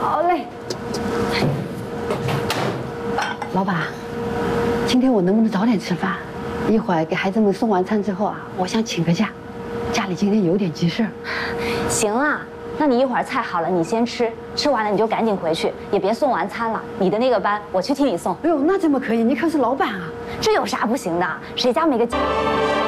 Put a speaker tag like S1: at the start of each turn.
S1: 好嘞。老板，今天我能不能早点吃饭？一会儿给孩子们送完餐之后啊，我想请个假，家里今天有点急事儿。
S2: 行啊，那你一会儿菜好了，你先吃，吃完了你就赶紧回去，也别送完餐了。你的那个班，我去替你送。
S1: 哎呦，那怎么可以？你可是老板啊！
S2: 这有啥不行的？谁家没个家？